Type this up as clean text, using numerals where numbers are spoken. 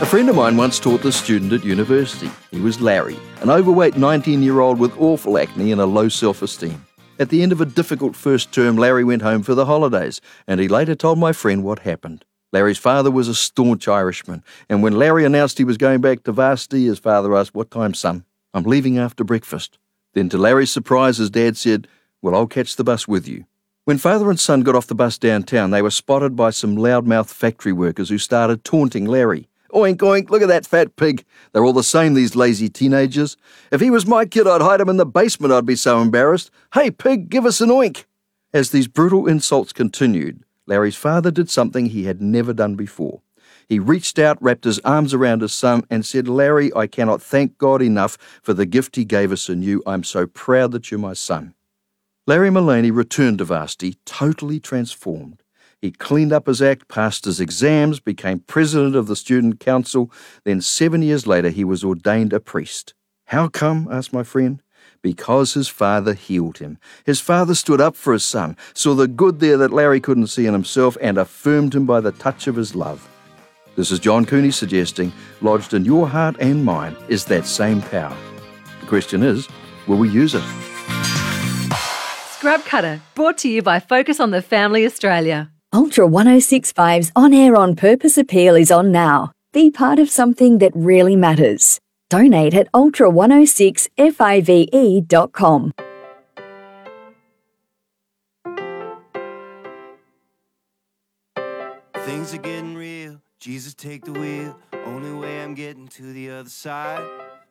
A friend of mine once taught this student at university. He was Larry, an overweight 19-year-old with awful acne and a low self-esteem. At the end of a difficult first term, Larry went home for the holidays, and he later told my friend what happened. Larry's father was a staunch Irishman, and when Larry announced he was going back to varsity, his father asked, "What time, son?" "I'm leaving after breakfast." Then to Larry's surprise, his dad said, "Well, I'll catch the bus with you." When father and son got off the bus downtown, they were spotted by some loudmouth factory workers who started taunting Larry. "Oink, oink, look at that fat pig. They're all the same, these lazy teenagers. If he was my kid, I'd hide him in the basement, I'd be so embarrassed. Hey, pig, give us an oink." As these brutal insults continued, Larry's father did something he had never done before. He reached out, wrapped his arms around his son, and said, "Larry, I cannot thank God enough for the gift he gave us in you. I'm so proud that you're my son." Larry Mullaney returned to varsity, totally transformed. He cleaned up his act, passed his exams, became president of the student council. Then 7 years later, he was ordained a priest. "How come?" asked my friend. "Because his father healed him. His father stood up for his son, saw the good there that Larry couldn't see in himself, and affirmed him by the touch of his love." This is John Cooney suggesting, lodged in your heart and mine is that same power. The question is, will we use it? Scrub Cutter, brought to you by Focus on the Family Australia. Ultra 1065's On Air On Purpose appeal is on now. Be part of something that really matters. Donate at ultra106five.com. Things are getting real. Jesus, take the wheel. Only way I'm getting to the other side.